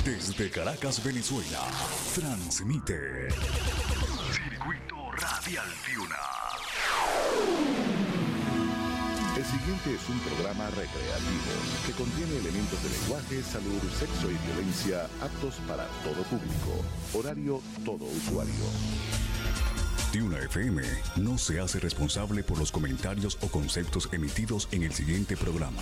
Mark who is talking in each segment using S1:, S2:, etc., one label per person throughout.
S1: Desde Caracas, Venezuela, transmite Circuito Radial Tiuna.
S2: El siguiente es un programa recreativo que contiene elementos de lenguaje, salud, sexo y violencia aptos para todo público. Horario todo usuario.
S1: Tiuna FM no se hace responsable por los comentarios o conceptos emitidos en el siguiente programa.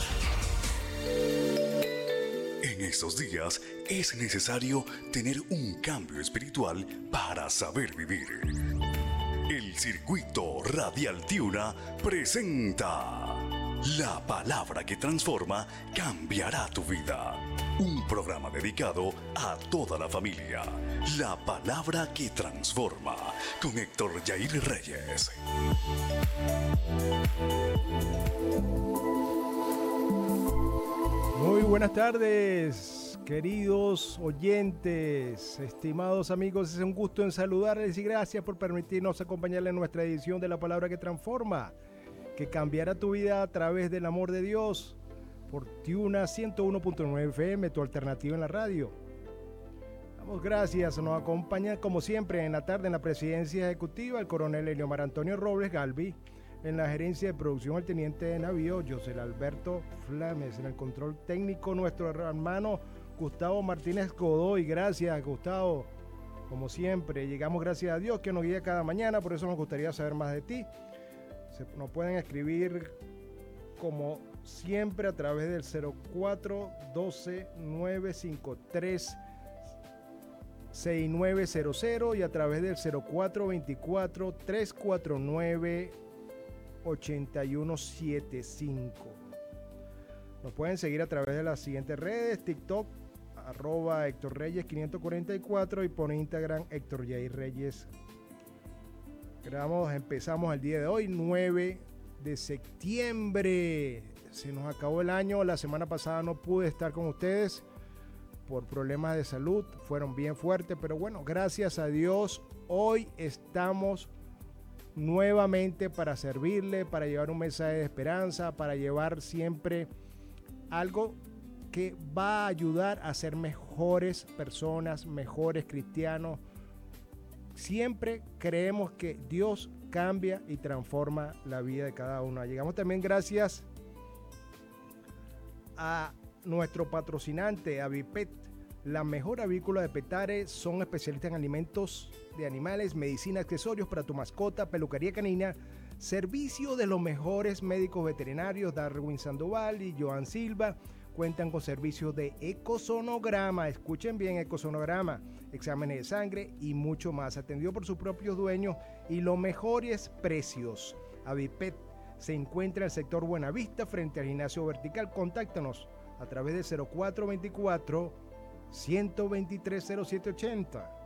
S1: En estos días es necesario tener un cambio espiritual para saber vivir. El Circuito Radial Tiuna presenta La Palabra que Transforma Cambiará tu Vida. Un programa dedicado a toda la familia. La Palabra que Transforma, con Héctor Yair Reyes.
S3: Muy buenas tardes, queridos oyentes, estimados amigos. Es un gusto en saludarles y gracias por permitirnos acompañarles en nuestra edición de La Palabra que Transforma, que cambiará tu vida a través del amor de Dios, por Tiuna 101.9 FM, tu alternativa en la radio. Damos gracias, nos acompaña como siempre en la tarde en la presidencia ejecutiva el coronel Eliomar Antonio Robles Galvi, en la gerencia de producción el teniente de navío José Alberto Flames, en el control técnico nuestro hermano Gustavo Martínez Godoy. Gracias, Gustavo, como siempre. Llegamos gracias a Dios que nos guía cada mañana, por eso nos gustaría saber más de ti. Nos pueden escribir como siempre a través del 0412-953 6900 y a través del 0424-349-8175. Nos pueden seguir a través de las siguientes redes: TikTok, @Héctor Reyes 544 y por Instagram Héctor Yair Reyes. Empezamos el día de hoy, 9 de septiembre. Se nos acabó el año. La semana pasada no pude estar con ustedes por problemas de salud, fueron bien fuertes, pero bueno, gracias a Dios, hoy estamos nuevamente para servirle, para llevar un mensaje de esperanza, para llevar siempre algo que va a ayudar a ser mejores personas, mejores cristianos. Siempre creemos que Dios cambia y transforma la vida de cada uno. Llegamos también gracias a nuestro patrocinante Avipet, la mejor avícola de Petare. Son especialistas en alimentos de animales, medicina, accesorios para tu mascota, peluquería canina, servicio de los mejores médicos veterinarios, Darwin Sandoval y Joan Silva. Cuentan con servicios de ecosonograma, escuchen bien, ecosonograma, exámenes de sangre y mucho más, atendido por sus propios dueños y los mejores precios. Avipet se encuentra en el sector Buenavista, frente al gimnasio vertical. Contáctanos a través de 0424 123 0780.